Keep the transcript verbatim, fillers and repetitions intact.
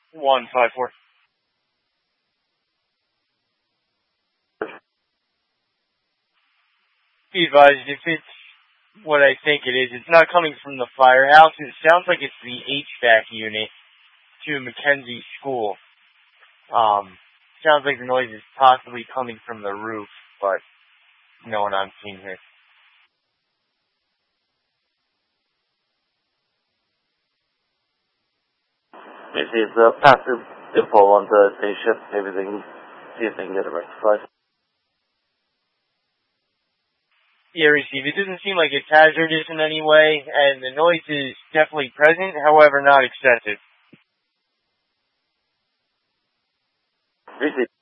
one five four. Be advised, if it's what I think it is, it's not coming from the firehouse. It sounds like it's the H V A C unit to Mackenzie School. Um, sounds like the noise is possibly coming from the roof, but no one on scene here. If it's a passive info on the station, maybe they can see if they can get it rectified. Yeah, receive. It doesn't seem like it's hazardous in any way, and the noise is definitely present, however, not excessive. Receive.